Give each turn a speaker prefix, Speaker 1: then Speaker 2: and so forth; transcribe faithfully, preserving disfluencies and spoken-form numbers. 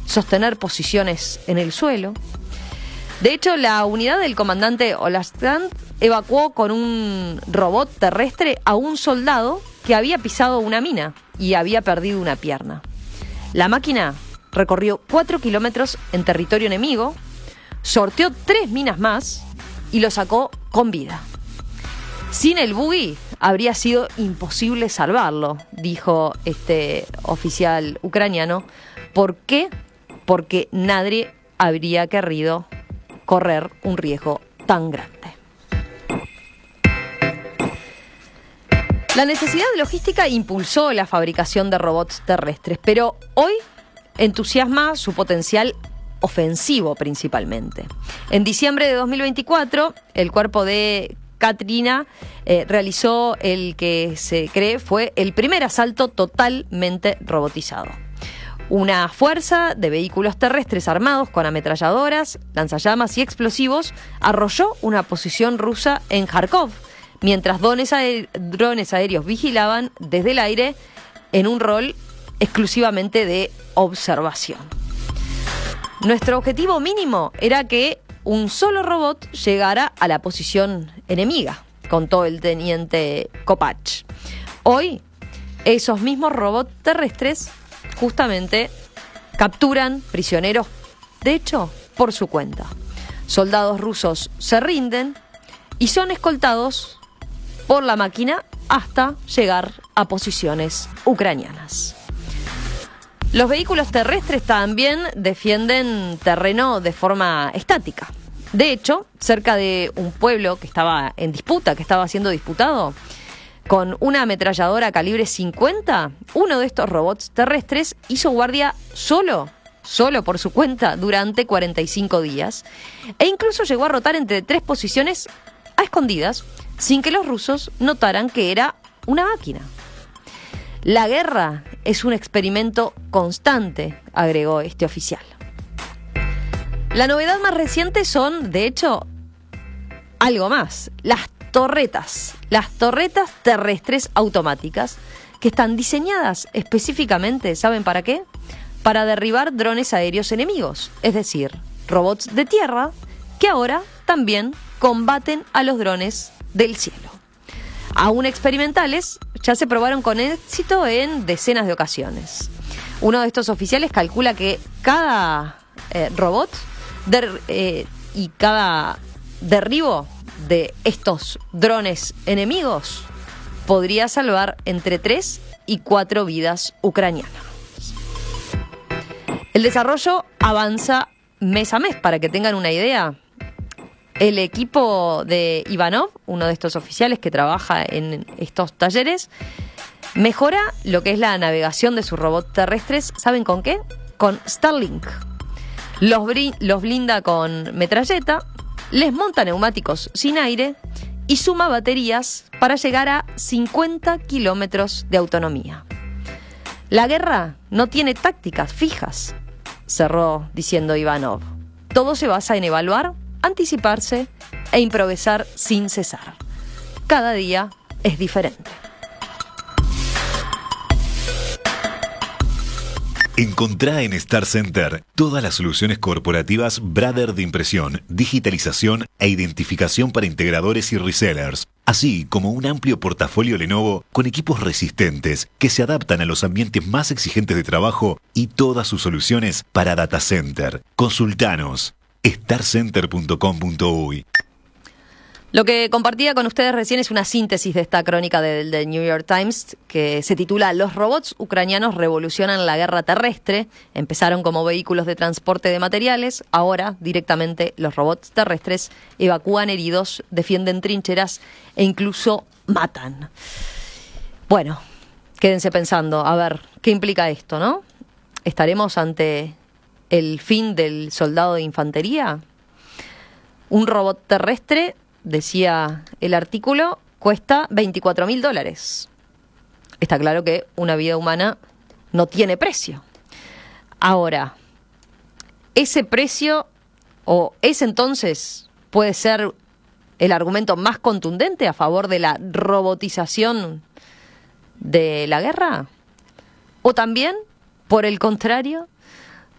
Speaker 1: sostener posiciones en el suelo. De hecho, la unidad del comandante Olastant evacuó con un robot terrestre a un soldado que había pisado una mina y había perdido una pierna. La máquina recorrió cuatro kilómetros en territorio enemigo, sorteó tres minas más y lo sacó con vida. Sin el buggy habría sido imposible salvarlo, dijo este oficial ucraniano. ¿Por qué? Porque nadie habría querido correr un riesgo tan grande. La necesidad logística impulsó la fabricación de robots terrestres, pero hoy entusiasma su potencial ofensivo principalmente. En diciembre de dos mil veinticuatro, el cuerpo de Katrina eh, realizó el que se cree fue el primer asalto totalmente robotizado. Una fuerza de vehículos terrestres armados con ametralladoras, lanzallamas y explosivos arrolló una posición rusa en Kharkov, mientras drones, aer- drones aéreos vigilaban desde el aire en un rol exclusivamente de observación. Nuestro objetivo mínimo era que un solo robot llegara a la posición enemiga, contó el teniente Kopach. Hoy, esos mismos robots terrestres justamente capturan prisioneros, de hecho, por su cuenta. Soldados rusos se rinden y son escoltados por la máquina hasta llegar a posiciones ucranianas. Los vehículos terrestres también defienden terreno de forma estática. De hecho, cerca de un pueblo que estaba en disputa, que estaba siendo disputado, con una ametralladora calibre cincuenta, uno de estos robots terrestres hizo guardia solo, solo por su cuenta, durante cuarenta y cinco días, e incluso llegó a rotar entre tres posiciones a escondidas, sin que los rusos notaran que era una máquina. La guerra es un experimento constante, agregó este oficial. La novedad más reciente son, de hecho, algo más, las torretas, las torretas terrestres automáticas, que están diseñadas específicamente, ¿saben para qué? Para derribar drones aéreos enemigos, es decir, robots de tierra que ahora también combaten a los drones del cielo. Aún experimentales, ya se probaron con éxito en decenas de ocasiones. Uno de estos oficiales calcula que cada eh, robot der, eh, y cada derribo de estos drones enemigos podría salvar entre tres y cuatro vidas ucranianas. El desarrollo avanza mes a mes, para que tengan una idea. El equipo de Ivanov, uno de estos oficiales que trabaja en estos talleres, mejora lo que es la navegación de sus robots terrestres. ¿Saben con qué? Con Starlink. Los, brin- los blinda con metralleta, les monta neumáticos sin aire y suma baterías para llegar a cincuenta kilómetros de autonomía. La guerra no tiene tácticas fijas, cerró diciendo Ivanov. Todo se basa en evaluar, anticiparse e improvisar sin cesar. Cada día es diferente.
Speaker 2: Encontrá en Star Center todas las soluciones corporativas Brother de impresión, digitalización e identificación para integradores y resellers, así como un amplio portafolio Lenovo con equipos resistentes que se adaptan a los ambientes más exigentes de trabajo y todas sus soluciones para data center. Consultanos star center punto com punto uy.
Speaker 1: Lo que compartía con ustedes recién es una síntesis de esta crónica del de New York Times que se titula «Los robots ucranianos revolucionan la guerra terrestre». Empezaron como vehículos de transporte de materiales, ahora directamente los robots terrestres evacúan heridos, defienden trincheras e incluso matan. Bueno, quédense pensando, a ver, ¿qué implica esto, no? ¿Estaremos ante el fin del soldado de infantería? Un robot terrestre, decía el artículo, cuesta veinticuatro mil dólares. Está claro que una vida humana no tiene precio. Ahora, ese precio, o ese entonces, puede ser el argumento más contundente a favor de la robotización de la guerra, o también, por el contrario,